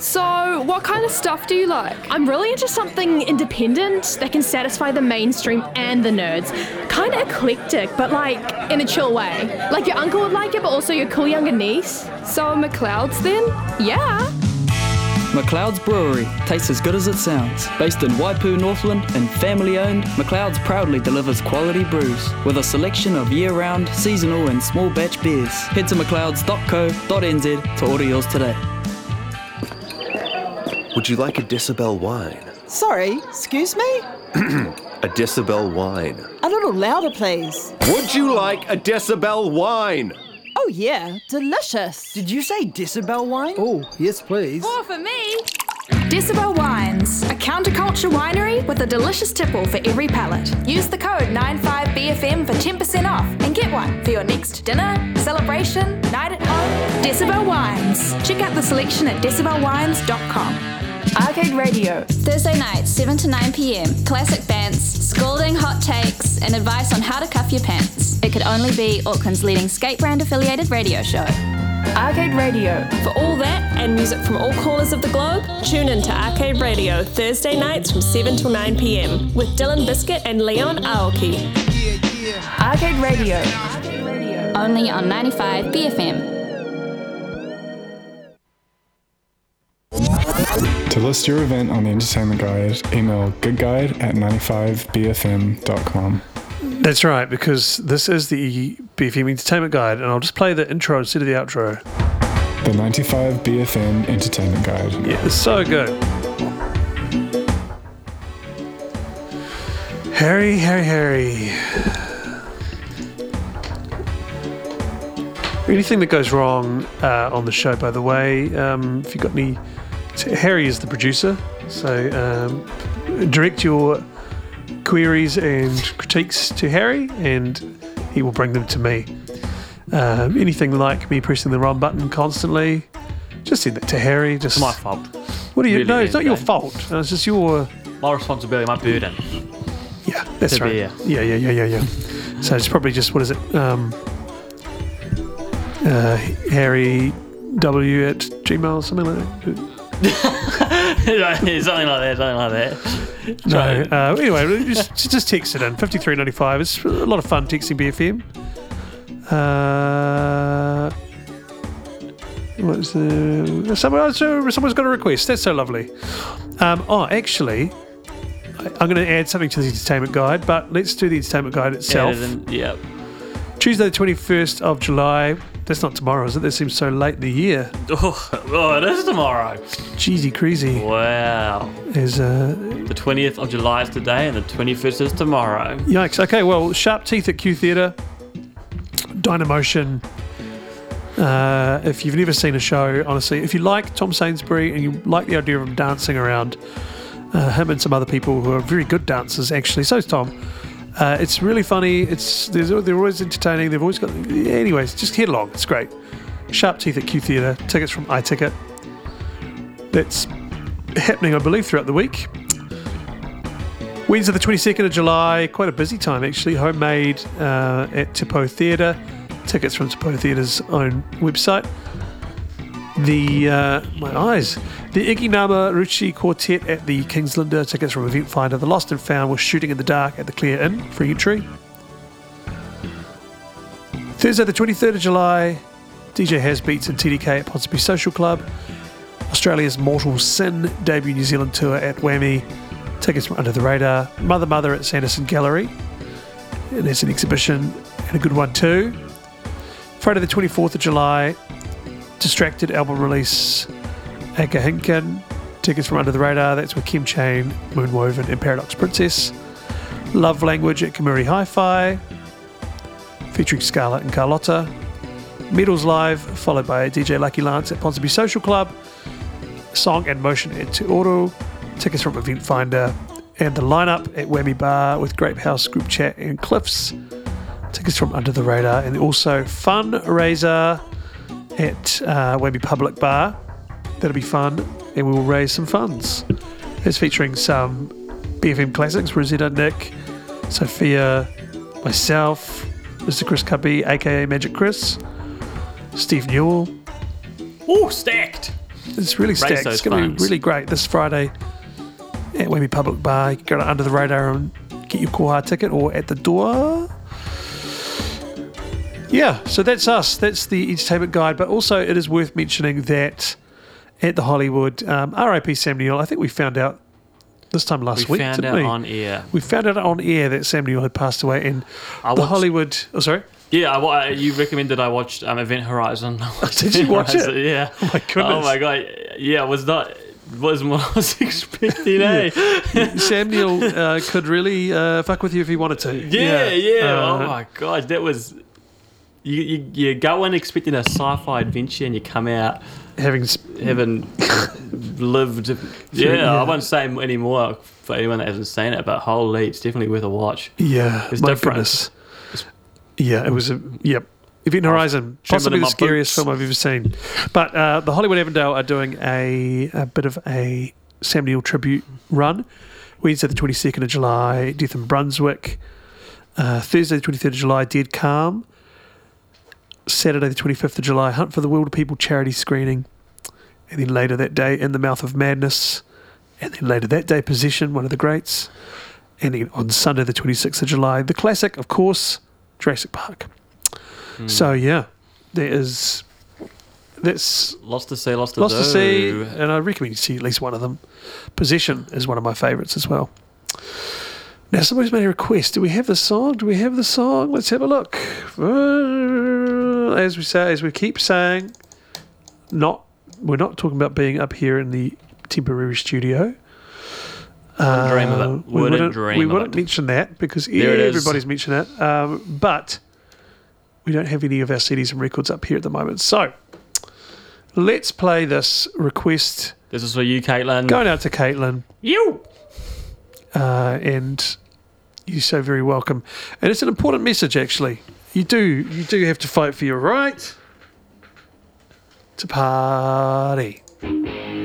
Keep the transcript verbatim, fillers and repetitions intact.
So, what kind of stuff do you like? I'm really into something independent that can satisfy the mainstream and the nerds. Kind of eclectic, but like in a chill way. Like your uncle would like it, but also your cool younger niece. So, McLeod's then? Yeah. McLeod's Brewery tastes as good as it sounds. Based in Waipu, Northland, and family-owned, McLeod's proudly delivers quality brews with a selection of year-round, seasonal, and small batch beers. Head to mcleods dot co dot n z to order yours today. Would you like a Decibel wine? Sorry, excuse me? A Decibel wine. A little louder, please. Would you like a Decibel wine? Oh yeah, delicious. Did you say Decibel wine? Oh, yes please. More for me. Decibel Wines, a counterculture winery with a delicious tipple for every palate. Use the code nine five B F M for ten percent off and get one for your next dinner, celebration, night at home. Decibel Wines. Check out the selection at decibel wines dot com. Arcade Radio. Thursday nights, seven to nine p.m. Classic bands, scolding hot takes, and advice on how to cuff your pants. It could only be Auckland's leading skate brand affiliated radio show. Arcade Radio. For all that and music from all corners of the globe, tune in to Arcade Radio Thursday nights from seven till nine p.m. with Dylan Biscuit and Leon Aoki. Arcade Radio. Only on ninety-five B F M. To list your event on the Entertainment Guide, email goodguide at ninety-five b f m dot com. That's right, because this is the B F M Entertainment Guide, and I'll just play the intro instead of the outro. The ninety-five B F M Entertainment Guide. Yeah, it's so good. Harry, Harry, Harry. Anything that goes wrong uh, on the show, by the way, um, if you've got any... Harry is the producer, so um, direct your queries and critiques to Harry, and he will bring them to me. Um, anything like me pressing the wrong button constantly, just send it to Harry. Just it's my fault. What are you? Really, no, it's not really your fault. It's just your my responsibility, my burden. Yeah, that's right. Beer. Yeah, yeah, yeah, yeah, yeah. So it's probably just what is it? Um, uh, Harry W at Gmail, something like that. something like that, something like that. No, uh, anyway, just, just text it in, fifty-three ninety-five. It's a lot of fun texting B F M. Uh, what's the... Someone, someone's got a request. That's so lovely. Um, oh, actually, I'm going to add something to the Entertainment Guide, but let's do the Entertainment Guide itself. Yeah. Yep. Tuesday the twenty-first of July. That's not tomorrow, is it? That seems so late in the year. Oh, oh it is tomorrow. Cheesy crazy. Wow. Is uh, the twentieth of July is today and the twenty-first is tomorrow. Yikes. Okay, well, Sharp Teeth at Q Theatre, Dynamotion. Uh, if you've never seen a show, honestly, if you like Tom Sainsbury and you like the idea of him dancing around, uh, him and some other people who are very good dancers, actually, so's Tom. Uh, it's really funny. It's they're always entertaining. They've always got... Anyways, just head along. It's great. Sharp Teeth at Q Theatre. Tickets from iTicket. That's happening, I believe, throughout the week. Wednesday the twenty-second of July. Quite a busy time, actually. Homemade uh, at Tipo Theatre. Tickets from Tipo Theatre's own website. The... Uh, my eyes... The Iginama Ruchi Quartet at the Kingslinda. Tickets from Event Finder. The Lost and Found was Shooting in the Dark at the Clare Inn. Free entry. Thursday the twenty-third of July. D J Hasbeats and T D K at Ponsonby Social Club. Australia's Mortal Sin debut New Zealand tour at Whammy. Tickets from Under the Radar. Mother Mother at Sanderson Gallery. And there's an exhibition and a good one too. Friday the twenty-fourth of July. Distracted album release. Aka Hinken, tickets from Under the Radar. That's with Kim Chain, Moonwoven, and Paradox Princess. Love Language at Kamuri Hi-Fi, featuring Scarlett and Carlotta. Medals Live, followed by D J Lucky Lance at Ponsonby Social Club. Song and Motion at Te Oro. Tickets from Event Finder. And the lineup at Whammy Bar with Grape House, Group Chat, and Cliffs. Tickets from Under the Radar. And also Funraiser at uh, Whammy Public Bar. That'll be fun, and we will raise some funds. It's featuring some B F M classics, Rosetta, Nick, Sophia, myself, Mister Chris Cubby, aka Magic Chris, Steve Newell. Oh, stacked! It's really stacked. those It's going to be funds. really great this Friday at Wemmy Public Bar. You can go to Under the Radar and get your Koha ticket, or at the door. Yeah, so that's us. That's the entertainment guide. But also, it is worth mentioning that at the Hollywood, um, R I P Sam Neill, I think we found out this time last We week, found didn't out we? on air. We found out on air that Sam Neill had passed away, and I the watched- Hollywood. Oh, sorry. Yeah, I, wa- you recommended I watched um, Event Horizon. Did you watch it? Yeah. Oh my goodness. Oh my god. Yeah, it was not. Wasn't what I was expecting, eh? Sam Neill uh, could really uh, fuck with you if he wanted to. Yeah, yeah. Uh, oh my god, that was. You, you you go in expecting a sci-fi adventure, and you come out having having lived. Yeah, yeah. I won't say any more for anyone that hasn't seen it, but holy, it's definitely worth a watch. Yeah, It's my different. goodness. Yeah, it was a yep. Event Horizon, possibly in the my scariest boots. film I've ever seen. But uh, the Hollywood Avondale are doing a, a bit of a Sam Neill tribute run. Wednesday the twenty-second of July, Death in Brunswick. Uh, Thursday the twenty-third of July, Dead Calm. Saturday the twenty-fifth of July, Hunt for the Wilder People charity screening. And then later that day, In the Mouth of Madness. And then later that day, Possession, one of the greats. And then on Sunday the twenty-sixth of July, the classic, of course, Jurassic Park. Mm. So yeah, there is that's Lots to see, lots to lots do. to see, and I recommend you see at least one of them. Possession is one of my favourites as well. Now somebody's made a request. Do we have the song? Do we have the song? Let's have a look. Uh, As we say, as we keep saying, not we're not talking about being up here in the temporary studio. Wouldn't dream of it. Uh, we Wouldn't wouldn't, dream we of wouldn't it. mention that because There it is. everybody's mentioned it. Um, but we don't have any of our C Ds and records up here at the moment. So let's play this request. This is for you, Caitlin. Going out to Caitlin. You. Uh, and you're so very welcome. And it's an important message, actually. You do, you do have to fight for your right to party.